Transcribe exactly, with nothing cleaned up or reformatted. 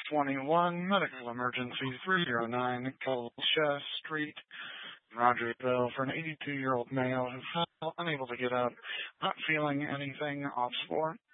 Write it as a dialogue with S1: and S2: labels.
S1: twenty-one, medical emergency three oh nine, Colchester Street, Rogersville, for an eighty-two-year-old male who's unable to get up, not feeling anything off sport.